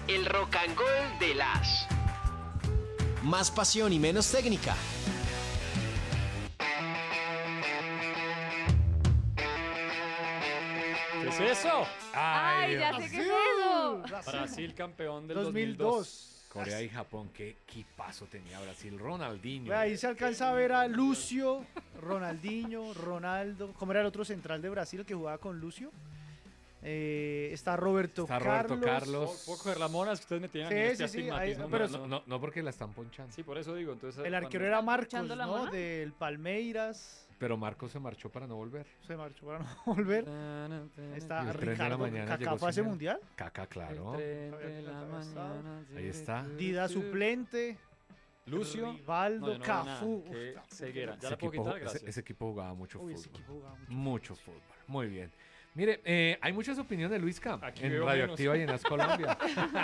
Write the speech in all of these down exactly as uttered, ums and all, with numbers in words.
El Rock and Roll de las. Más pasión y menos técnica. ¿Qué es eso? ¡Ay, ya sé qué es eso! Brasil campeón del dos dos mil mil dos. dos. Corea y Japón, qué equipazo tenía Brasil. Ronaldinho. Ve, ahí se alcanza a ver a Lucio, Ronaldinho, Ronaldo. ¿Cómo era el otro central de Brasil que jugaba con Lucio? Eh, está Roberto Está Carlos. Roberto Carlos. Puedo coger las monas que ustedes me tienen Sí, aquí este sí, sí, astigmatismo. ahí- pero No, no, no porque la están ponchando. Sí, por eso digo. Entonces, El cuando- arquero era Marcos, ¿Echando la ¿no? mona? Del Palmeiras. Pero Marcos se marchó para no volver. Se marchó para no volver. Está Y el tren de la Ricardo. mañana ¿Kaká llegó fue a ese sin él. mundial? Caca, claro. El tren de la mañana. Ahí está. Dida suplente. Lucio. Rivaldo, No, yo no veo nada. Cafú. Qué Uf, ceguera. Ya Ese la puedo equipo, quitar, ese- gracias. ese equipo jugaba mucho Uy, ese fútbol. equipo jugaba mucho. Mucho fútbol. Muy bien. Mire, eh, hay muchas opiniones, Luisca, Aquí en veo Radioactiva y en As Colombia.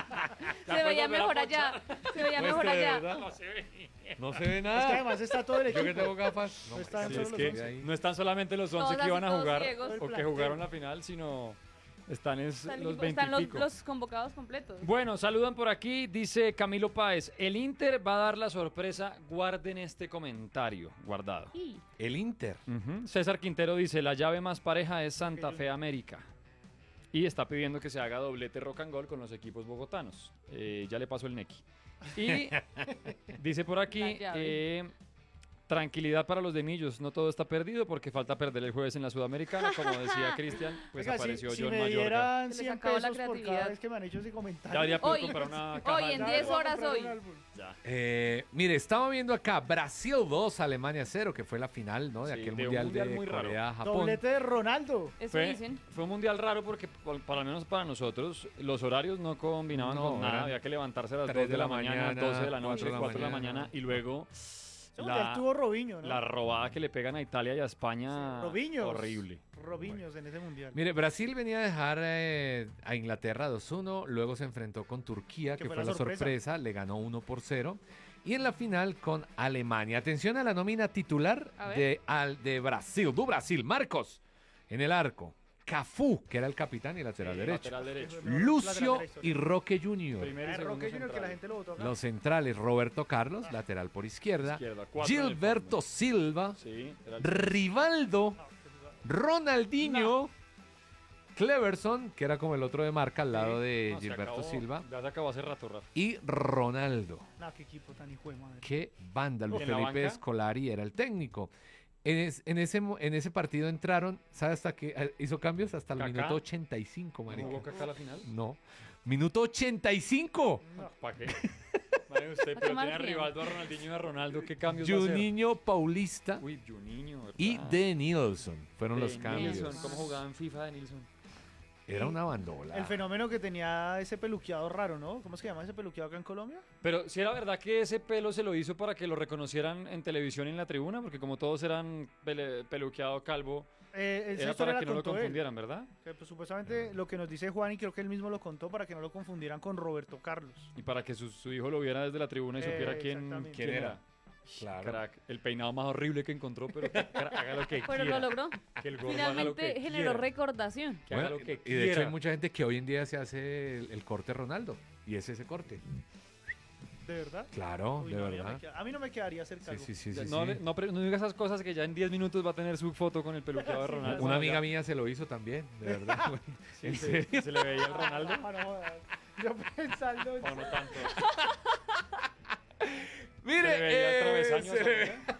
Se veía mejor allá. Se veía Pues mejor que de allá. verdad No se ve. no se ve Es que nada. además está todo el Yo que equipo. tengo gafas. No están Sí, solo es los que once. ahí. no están solamente los once Todos que así, iban a todos jugar ciegos. o que Plantel. jugaron la final, sino están es, Están, los están veinte los, los convocados completos. Bueno, saludan por aquí, dice Camilo Páez, el Inter va a dar la sorpresa, guarden este comentario, guardado. Y El Inter. Ujú. César Quintero dice, la llave más pareja es Santa Fe América. Y está pidiendo que se haga doblete rock and roll con los equipos bogotanos. Eh, ya le pasó el Neki. Y dice por aquí, La llave. eh, tranquilidad para los de Millos, no todo está perdido porque falta perder el jueves en la Sudamericana. Como decía Cristian, pues Oiga, si- apareció si, John me Mayorga. dieran Se les cien acabó la pesos por cada creatividad. vez que me han hecho ese comentario. Ya habría podido Hoy, comprar una caja. hoy en Ya diez voy a horas comprar hoy. un álbum. Ya. Eh, mire, estaba viendo acá Brasil dos, Alemania cero, que fue la final, ¿no? De Sí, aquel de un mundial, mundial de muy raro. Corea-Japón. Doblete de Ronaldo. Eso Fue, dicen. fue un mundial raro porque, por- para al menos para nosotros, los horarios no combinaban No, con nada. eran Había que levantarse a las tres dos de la mañana, doce de la noche, cuatro de la mañana, y luego Ese mundial tuvo Robinho, ¿no? la robada que le pegan a Italia y a España. Robinhos. Horrible. Robinhos en ese mundial. Mire, Brasil venía a dejar eh, a Inglaterra dos uno, luego se enfrentó con Turquía, que, fue, la sorpresa. le ganó uno por cero, y en la final con Alemania. Atención a la nómina titular A ver. de, al, de Brasil, do Brasil, Marcos, en el arco, Cafú, que era el capitán y lateral derecho, Lateral derecho. Lucio y Roque junior Primero y Ah, segundo Roque Junior, que central. la gente lo votó acá. Los centrales, Roberto Carlos, lateral por izquierda, Izquierda, cuatro en el Gilberto fondo. Silva, Sí, era el- Rivaldo, Ronaldinho, Cleverson, que era como el otro de marca al lado de No, se Gilberto acabó. Silva, Ya se acabó hace rato, Rafa. y Ronaldo. No, qué equipo tan hijo de madre. Qué banda, Luis ¿En la Felipe banca? Escolari era el técnico. En, es- en ese, mo- en ese partido entraron, ¿sabe hasta qué? Eh, Hizo cambios hasta el Kaká. minuto ochenta y cinco, ¿No marica. jugó Kaká a la final? No, minuto ochenta y cinco. ¿Para qué? Vale, usted, pero tomar tiene a tiempo. Rivaldo, a Ronaldinho y a Ronaldo. ¿Qué cambios va a hacer? Juninho Paulista Uy, Juninho, ¿verdad? y De Nilsson fueron los De cambios. Nilsson, ¿cómo jugaba en FIFA de Nilsson? Era una bandola. El fenómeno que tenía ese peluqueado raro, ¿no? ¿Cómo es que se llama ese peluqueado acá en Colombia? Pero si era verdad que ese pelo se lo hizo para que lo reconocieran en televisión y en la tribuna, porque como todos eran pele- peluqueado calvo, Eh, esa era historia para que la no lo contó él. confundieran, ¿verdad? Que, pues, supuestamente lo que nos dice Juan, y creo que él mismo lo contó para que no lo confundieran con Roberto Carlos. Y para que su, su hijo lo viera desde la tribuna y Eh, supiera quién, exactamente. quién era. Claro. Crack. El peinado más horrible que encontró, pero que cra- haga lo que Pero quiera. lo logró. Que el gordo haga lo que Finalmente generó quiera. recordación. Que haga Bueno, lo que y de hecho quiera. hay mucha gente que hoy en día se hace el, el corte Ronaldo. Y es ese corte. ¿De verdad? Claro, Uy, de no, a mí no me verdad. queda- a mí no me quedaría ser Sí, calvo. sí, sí, Ya, sí, no, sí. le- no, pre- no diga esas cosas que ya en diez minutos va a tener su foto con el peluqueado de Ronaldo. Una amiga mía se lo hizo también, de verdad. Sí, ¿En se, serio? se le veía el Ronaldo. Ah, no, jodas. Yo pensando en... O no tanto. Mire, Se le veía el eh, travesaño se a le esa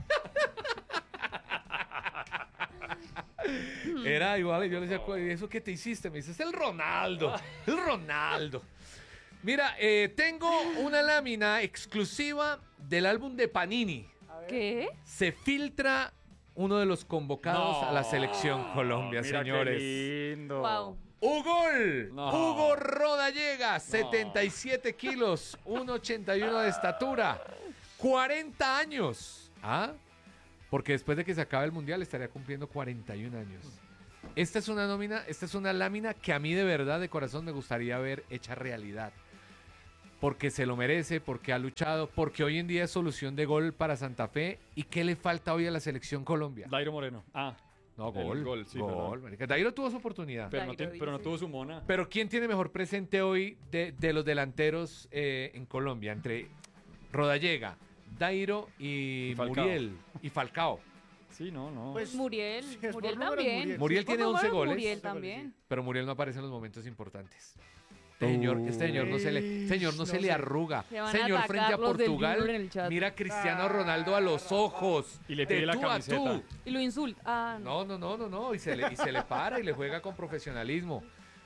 ve- Era igual, y yo le decía, "¿Cu- ¿y eso qué te hiciste?" Me dice, "Es el Ronaldo, el Ronaldo." Mira, eh, tengo una lámina exclusiva del álbum de Panini. ¿Qué? Se filtra uno de los convocados a la selección Colombia, Mira señores. Qué lindo. Wow. ¡Ugol! No. Hugo Rodallega, setenta y siete kilos, uno ochenta y uno de estatura, cuarenta años. ¿Ah? Porque después de que se acabe el mundial estaría cumpliendo cuarenta y un años. Esta es una nómina, esta es una lámina que a mí de verdad, de corazón, me gustaría ver hecha realidad. Porque se lo merece, porque ha luchado, porque hoy en día es solución de gol para Santa Fe. ¿Y qué le falta hoy a la selección Colombia? Dairo Moreno. Ah. No, El gol. gol, sí, gol, perdón. marica. Dairo tuvo su oportunidad. Pero no, Dairo ti- pero no dice. tuvo su mona. Pero ¿quién tiene mejor presente hoy de, de los delanteros eh, en Colombia? Entre Rodallega, Dairo y, Y Falcao. Muriel y Falcao. Sí, no, no. Pues, Muriel, si es por Muriel números, también. Muriel. Muriel Sí, tiene Por once números, goles, Muriel once goles, también. pero Muriel no aparece en los momentos importantes. Este señor, este señor no se le, Uy, señor no no se le sé. arruga. Se van a Señor, frente a atacar los del Portugal, Junior en el chat. mira a Cristiano Ronaldo a los ojos. Y le de pide la tú a camiseta. tú. Y lo insulta. Ah, no. No, no, no, no, no. Y se le, y se le para y le juega con profesionalismo.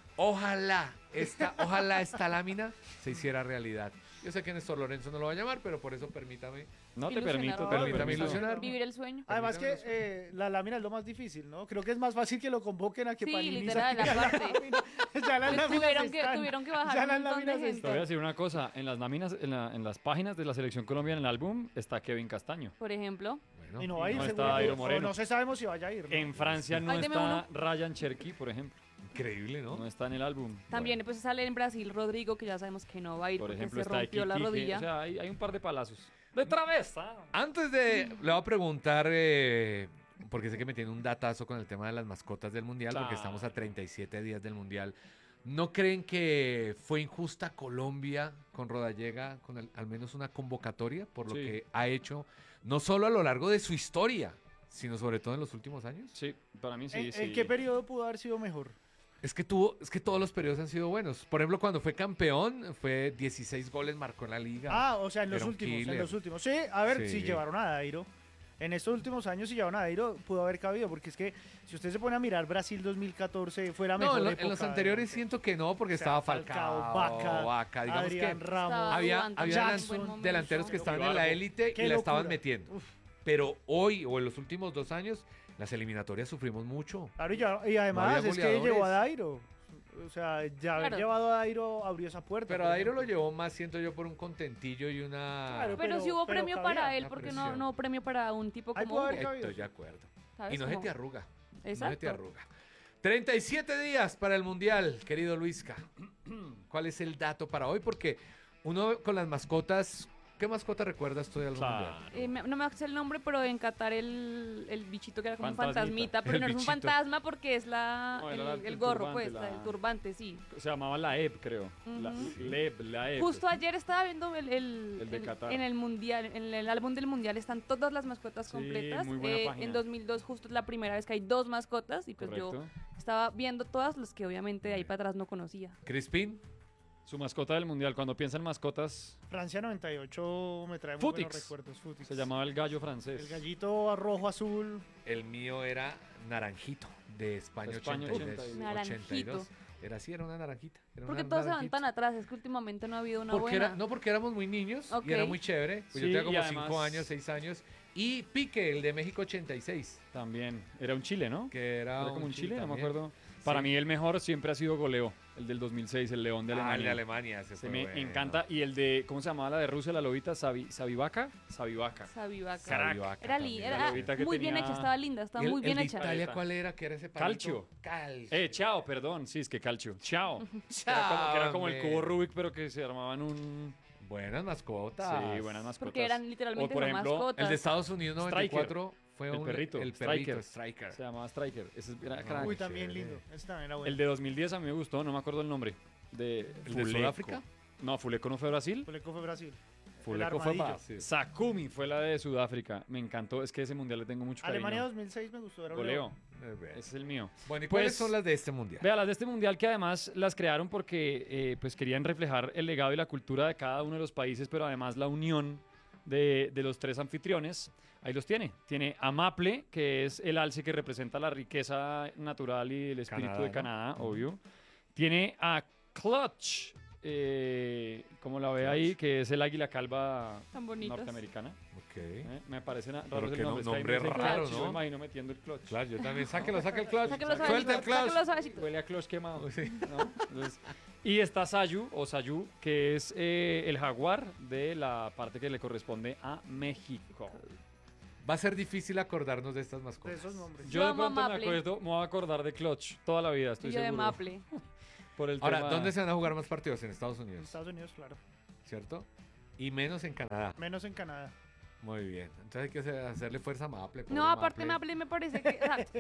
Ojalá esta, ojalá esta lámina se hiciera realidad. Yo sé que Néstor Lorenzo no lo va a llamar, pero por eso permítame. No te Ilusionar, permito, ¿no? te lo Permítame permito. ilusionar. Vivir el sueño. Además que Permítame eh, la lámina es lo más difícil, ¿no? Creo que es más fácil que lo convoquen a que Sí, Panini literal, saque la aparte. lámina. Ya las Pues láminas tuvieron, que, están. tuvieron que Ya bajar las un montón de láminas gente. Te voy a decir una cosa, en las láminas, en, la- en las páginas de la selección Colombia en el álbum está Kevin Castaño. Por ejemplo. Bueno, Y no va a ir, No está seguramente. Dairo O Moreno. no se sabemos si vaya a ir. ¿no? En Francia no Ay, deme está Ryan Cherky, por ejemplo. increíble, ¿no? No está en el álbum. También pues sale en Brasil Rodrigo, que ya sabemos que no va a ir Por porque ejemplo, se está rompió la Iquique, rodilla. O sea, hay, hay un par de palazos. De travesa. Antes de, le voy a preguntar, eh, porque sé que me tiene un datazo con el tema de las mascotas del Mundial, porque Claro. estamos a treinta y siete días del Mundial. ¿No creen que fue injusta Colombia con Rodallega, con al, al menos una convocatoria, por lo Sí. que ha hecho, no solo a lo largo de su historia, sino sobre todo en los últimos años? Sí, para mí sí, ¿En, sí. en qué periodo pudo haber sido mejor? Es que tuvo, es que todos los periodos han sido buenos. Por ejemplo, cuando fue campeón, fue dieciséis goles, marcó en la liga. Ah, o sea, en los Era un últimos, en killer. los últimos. Sí, a ver, Sí. si llevaron a Dairo. En estos últimos años, si llevaron a Dairo, pudo haber cabido, porque es que si usted se pone a mirar Brasil dos mil catorce, fue la no, mejor en, lo- época en los de- anteriores siento que no, porque O sea, estaba Falcao, Vaca, Vaca, digamos Adrián que Ramos. Estaba había, Duván había también, Jackson, buen momento. delanteros que estaban en la Ibarbo. élite y Qué la estaban locura. metiendo. Uf. Pero hoy o en los últimos dos años, las eliminatorias sufrimos mucho. Claro, y, ya- y además había es que goleadores. llevó a Dairo. O sea, ya haber Claro. llevado a Dairo abrió esa puerta. Pero por a Dairo lo ejemplo. llevó más, siento yo, por un contentillo y una... Claro, Pero, pero- si hubo pero premio cabía para él, la porque presión. no, no premio para un tipo Ahí como pudo haber Hugo, cabido. Estoy de acuerdo. ¿sabes? Y no se Como- te arruga. No se te Exacto. arruga. treinta y siete días para el Mundial, querido Luisca. ¿Cuál es el dato para hoy? Porque uno con las mascotas... ¿Qué mascota recuerdas tú de algún Claro. Mundial? Eh, me- no me sé el nombre, pero en Qatar el, el bichito que era como un Fantasmita. fantasmita, pero El no es un bichito. fantasma porque es la, No, el, era la- el el gorro, turbante, pues, la- la- el turbante, sí. Se llamaba la E P, creo. La, Ujú. Leb, la E P. Justo ayer estaba viendo el, el- El de el- Qatar. en el mundial, en el álbum del mundial están todas las mascotas Sí, completas. muy buena Eh, página. en dos mil dos justo es la primera vez que hay dos mascotas y pues Correcto. yo estaba viendo todas las que obviamente de ahí para atrás no conocía. Crispín. Su mascota del mundial. Cuando piensa en mascotas, Francia noventa y ocho me trae muy Futix. buenos recuerdos. Futix. se llamaba el gallo francés. El gallito rojo azul. El mío era Naranjito, de España, España ochenta y dos. ochenta y dos. ochenta y dos. Naranjito. Era así, era una naranjita. Era Porque una todos se van naranjita. tan atrás, es que últimamente no ha habido una Porque buena. era, no, porque éramos muy niños Ok. y era muy chévere. Pues Sí, yo tenía y como además- cinco años, seis años. Y Pique, el de México ochenta y seis, También. Era un chile, ¿no? que era, Era como un chile, no me también. acuerdo. Para Sí. mí el mejor siempre ha sido Goleo, el del dos mil seis, el León de Ah, el Alemania. de Alemania. ese Se fue me bueno. encanta. Y el de, ¿cómo se llamaba la de Rusia, la lobita? Sabi, Sabivaca. Sabivaca. Sabivaca. Sabivaca Era, li- también. era La lobita que muy bien tenía- hecha, estaba linda, estaba ¿Y el- muy bien el de hecha. Italia Ahí cuál era? ¿Qué era ese palito? Calcio. Calcio. Eh, chao, perdón. Sí, es que calcio. Chao. Que era como, Chao, que era como el hombre. cubo Rubik, pero que se armaban un... Buenas mascotas. Sí, buenas mascotas. Porque eran literalmente O, por no ejemplo, mascotas. El de Estados Unidos noventa y cuatro fue El un, perrito, el perrito, Striker. Striker. Se llamaba Striker. Ese era Ah, crack. Uy, qué también chévere. lindo. Ese también era bueno. El de dos mil diez a mí me gustó, no me acuerdo el nombre. De ¿El de Fuleco. Sudáfrica? No, Fuleco no fue Brasil. Fuleco fue Brasil. Fuleco El fue armadillo. Brasil. Sakumi fue la de Sudáfrica. Me encantó. Es que ese mundial le tengo mucho cariño. Alemania dos mil seis me gustó. Era un Goleo. león. Eh, bien. Ese es el mío. Bueno, ¿y Pues, cuáles son las de este mundial? Vea, las de este mundial que además las crearon porque eh, pues querían reflejar el legado y la cultura de cada uno de los países, pero además la unión de, de los tres anfitriones. Ahí los tiene. Tiene a Maple, que es el alce que representa la riqueza natural y el espíritu Canadá, de ¿no? Canadá, obvio. Tiene a Clutch, eh, como la ve Clutch. ahí, que es el águila calva Tan bonitas. norteamericana. Ok. ¿eh? Me parece na- Pero raro el qué nombre. es que ahí nombre me dice raro, clutch, ¿no? Yo me imagino metiendo el clutch. Claro, yo también. Sáquelo, saque el clutch. Sáquelo Suelta suavecito, el clutch. sáquelo suavecito. Huele a clutch quemado. Sí. ¿no? Entonces, y está Sayu, o Sayu, que es eh, el jaguar de la parte que le corresponde a México. Va a ser difícil acordarnos de estas De mascotas. esos nombres. Yo Yo de amo a pronto me Maple. acuerdo, me voy a acordar de Clutch toda la vida, estoy Y yo de seguro. Maple. Por el Ahora, tema- ¿dónde se van a jugar más partidos? En Estados En Unidos, Estados Unidos, claro. ¿cierto? Y menos en Canadá. Menos en Canadá. Muy bien. Entonces hay que hacer- hacerle fuerza a Maple. pobre No, aparte Maple me parece que... o sea,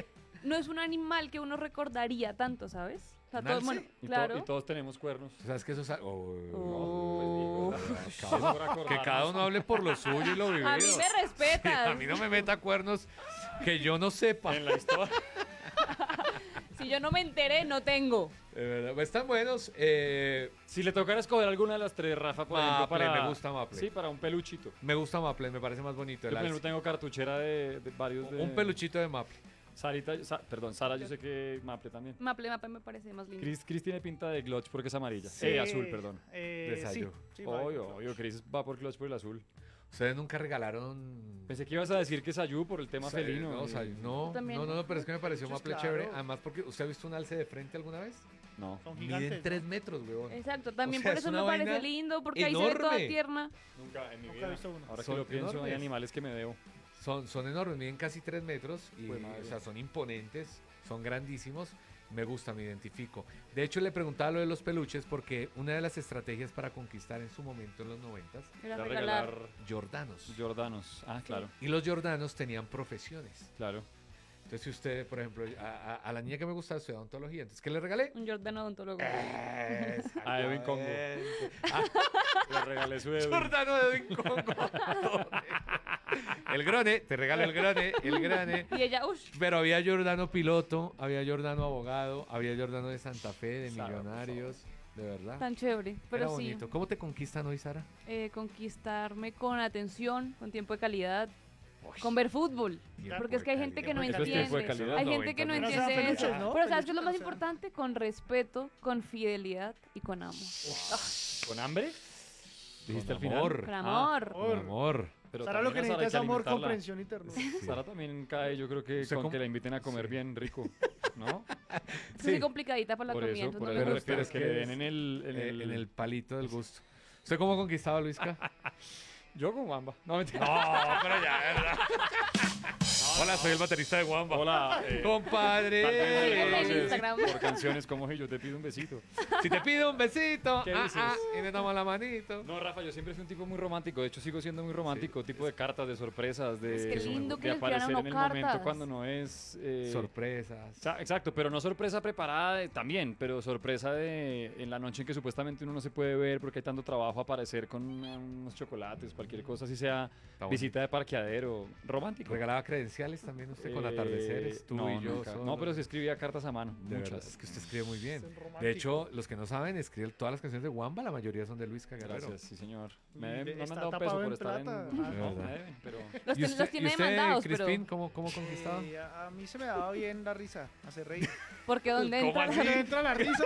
no es un animal que uno recordaría tanto, ¿sabes? O sea, ¿Un todo, alce? bueno, Y, to- claro. y todos tenemos cuernos. ¿Sabes que eso es algo? Oh. Pues, digo, Cada por uno- acordarnos. que cada uno hable por lo suyo y lo vivido. A mí me respetas. A mí no me meta cuernos que yo no sepa. En la historia. Si yo no me enteré, no tengo. De verdad, pues están buenos. Eh, Si le tocara escoger alguna de las tres, Rafa, por ejemplo, Maple, para... me gusta Maple. Sí, para un peluchito. me gusta Maple, me parece más bonito Yo, el por ejemplo, alce. tengo cartuchera de, de varios de... Un peluchito de Maple. Sarita, Sa- perdón, Sara, yo sé que Maple también. Maple, Maple me parece más lindo. Chris, Chris tiene pinta de Glotch porque es amarilla. Sí, Eh, azul, perdón. eh, De sí, Sayo. sí, va, Obvio, va. obvio, Chris va por Glotch por el azul. Ustedes nunca regalaron. Pensé que ibas a decir que Sayu por el tema Sa- felino. No, y- Sa- no, Yo también. no, no, no, pero es que me pareció Pues Maple claro. chévere. Además, porque ¿usted ha visto un alce de frente alguna vez? No, Son Miden gigantes. tres ¿no? metros, weón. Exacto, también O sea, por es eso me una parece vaina lindo, porque ahí se ve toda enorme. tierna. nunca en mi Nunca vida. he visto uno. Ahora Son que lo pienso, hay enormes. animales que me debo. Son, son enormes, miden casi tres metros. Y, Jue madre. o sea, son imponentes, son grandísimos. Me gusta, me identifico. De hecho, le preguntaba lo de los peluches porque una de las estrategias para conquistar en su momento en los noventas, Era Era regalar. regalar Jordanos. Jordanos. Ah, claro, Y los Jordanos tenían profesiones. claro. Entonces, si usted, por ejemplo, a, a- a la niña que me gusta estudiar odontología, entonces, ¿qué le regalé? Un Jordan odontólogo. A Edwin Congo. Le regalé su Edwin. Jordano de Edwin Congo. El grone, te regalo el grone, el grone. Y ella, uff, Pero había Jordano piloto, había Jordano abogado, había Jordano de Santa Fe, de Sara, por millonarios, de verdad. tan chévere. Pero Era sí, bonito. ¿Cómo te conquistan hoy, Sara? eh, conquistarme con atención, con tiempo de calidad, con ver fútbol. Tiempo Porque es de que hay gente que no calidad. Eso es tiempo de entiende. calidad. Hay Los gente que no noventas, ¿no? entiende Pero eso. peluches, ¿no? Pero ¿sabes qué es lo Peluches más que sean. importante? Con respeto, con fidelidad y con amor. ¿Con hambre? Dijiste Con al final. amor. Con Ah, amor. Con amor. Pero Sara lo que también a necesita es Sara hay amor, alimentarla. comprensión y ternura. Sara también cae, yo creo que ¿Usted con cómo? que la inviten a comer Sí. bien rico, ¿no? Es muy complicadita para la Por comida, eso, entonces por no eso me me gusta. refiero, es que le den en el... En Eh, el, en el palito del gusto. ¿Usted cómo conquistaba, Luisca? Yo con Wamba. No, mentira. No, pero ya, ¿verdad? Hola, soy el baterista de Wamba. Hola. eh, Compadre. tal vez me Sígueme en reconoces Instagram. por canciones como "Hey, yo te pido un besito". Si te pido un besito, ¿Qué ah, dices? ah, y me toma la manito. No, Rafa, yo siempre fui un tipo muy romántico. De hecho, sigo siendo muy romántico. Tipo de cartas, de sorpresas, de, Es que lindo que de le escriban a aparecer uno en el cartas. momento cuando no es... eh, Sorpresas. Sa- Exacto, pero no sorpresa preparada de- también, pero sorpresa de en la noche en que supuestamente uno no se puede ver porque hay tanto trabajo, aparecer con una- unos chocolates, cualquier cosa, así sea Está bonito. visita de parqueadero, romántico. ¿Regalaba credenciales también usted con Eh, atardeceres? Tú no, y yo. nunca. solo. No, pero se escribía cartas a mano, De verdad, muchas. es que usted escribe muy bien. Es un romántico. De hecho, los que no saben, escribe todas las canciones de Wamba, la mayoría son de Luis Guerrero. Gracias, sí señor. Y Me deben- de- no me han está dado un tapado peso por en estar en... plata. No, Ah, no. me deben, pero... Los, ¿Y ten- usted, los tiene y usted, demandados, pero Crispín, cómo, cómo conquistaba? Eh, a, a mí se me daba bien la risa, hacer reír. porque donde ¿Cómo entra así? ¿Dónde entra la risa?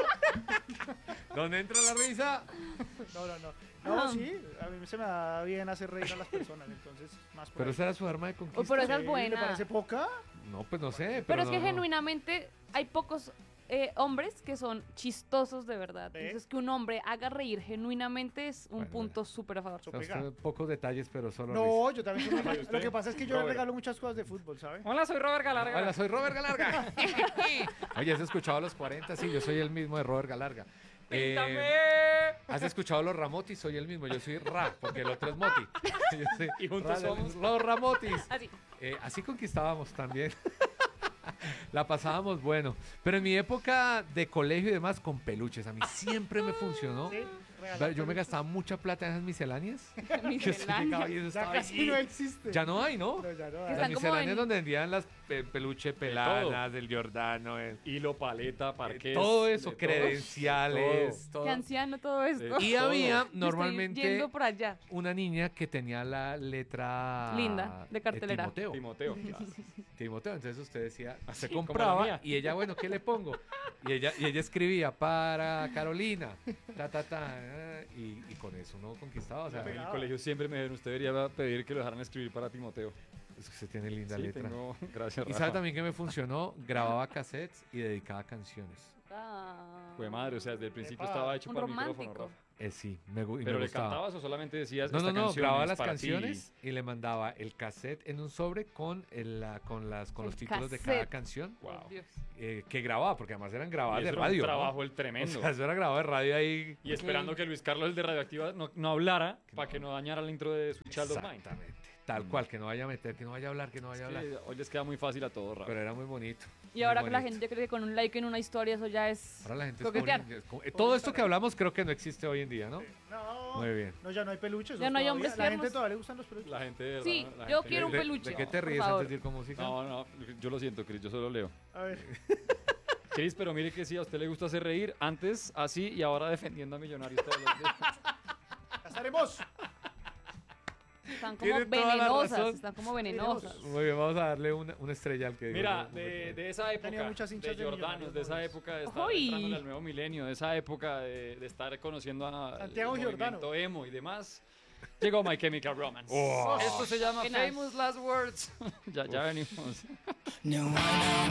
¿Dónde entra la risa? No, no, no. No, Ah. sí, a mí se me da bien hacer reír a las personas, entonces más por Pero ahí. esa era su arma de conquista. Oh, pero esa es Sí, ¿te buena. parece poca? No, pues no sé. Pero, Pero es que no, no. genuinamente hay pocos eh, hombres que son chistosos de verdad. ¿Ve? Entonces que un hombre haga reír genuinamente es un Bueno, punto súper a favor. So- O sea, Pega. usted, pocos detalles, pero solo No, yo también soy ¿Y usted? Lo que pasa es que yo le Robert. regalo muchas cosas de fútbol, ¿sabes? Hola, soy Robert risa. Galarga. Hola, soy Robert Galarga. Oye, ¿has escuchado a los cuarenta? Sí, yo soy el mismo de Robert Galarga. Eh, ¡Píntame! ¿Has escuchado los Ramotis? Soy el mismo. Yo soy Ra, porque el otro es Moti. Yo soy Y juntos Ra- somos- los Ramotis. Así. Eh, así conquistábamos también. La pasábamos bueno. Pero en mi época de colegio y demás, con peluches. A mí siempre me funcionó. Sí, regalar Yo me peluches. gastaba mucha plata en esas misceláneas. Miscelánea. Que usted llegaba y eso Ya estaba casi ahí. no existe. Ya no hay, ¿no? No, ya no Que hay. Las están como misceláneas en- donde vendían las pe- peluche pelanas, del Giordano, el- Hilo, paleta, parqués. todo eso, de todo. credenciales, todo. Qué anciano todo esto. Y Todo. había Me estoy normalmente yendo por allá. una niña que tenía la letra Linda, de cartelera. Timoteo. Timoteo. claro. Timoteo, entonces usted decía, se como la compraba mía. y ella, bueno, ¿qué le pongo? Y ella, y ella escribía para Carolina, ta, ta, ta, eh, y, y con eso no conquistaba, o sea, En el colegio siempre me dijeron, usted debería pedir que lo dejaran escribir para Timoteo. es que se tiene linda Sí, letra. tengo... Gracias, Y Rafa. sabe también que me funcionó, grababa cassettes y dedicaba canciones. Ah. Fue madre, o sea, desde el principio Epa. estaba hecho Un para el micrófono, romántico. Rafa. Eh, sí, me, gu- y ¿Pero me le gustaba. cantabas o solamente decías No, no, esta no, canción grababa es las para canciones y le mandaba el cassette en un sobre con, el, la- con, las, con El los títulos de cada cassette. canción ti? Wow. Dios. eh, que grababa, porque además eran grabadas Y de eso era radio. un ¿no? trabajo el tremendo. O sea, eso era grabado de radio ahí. Y esperando que Luis Carlos, el de Radioactiva, no, no hablara para que no dañara la intro de Sweet Child of Mine. Exactamente. Tal cual, que no vaya a meter, que no vaya a hablar, que no vaya a hablar. Sí, hoy les queda muy fácil a todos, Rafa. Pero era muy bonito. Y muy ahora que la bonito. gente cree que con un like en una historia eso ya es Ahora la gente es coquetear. como- es como- eh, todo esto que hablamos creo que no existe hoy en día, ¿no? No, Muy bien. no, ya no hay peluches. Ya no hay todavía. hombres La gente tiernos. todavía le gustan los peluches. La gente de verdad, Sí, ¿no? La yo gente- quiero un ¿De- peluche. ¿De qué te por ríes favor. antes de ir con música? No, no, yo lo siento, Cris, yo solo leo. A ver. Cris, pero mire que sí, a usted le gusta hacer reír, antes así y ahora defendiendo a Millonarios todos los días. Ya estaremos. Están como Tiene toda la venenosas, razón. están como venenosas. Muy bien, vamos a darle una, una estrella al que dijo, Mira, ¿no? de, de esa Tenía época, muchas de hinchas de Jordanos, Millonarios, de esa ¿no? época de estar Uy. entrando al nuevo milenio, de esa época de, de estar conociendo a Santiago el Giordano. movimiento emo y demás, llegó My Chemical Romance. Oh. Esto se llama Buenas. Famous Last Words. ya, ya venimos.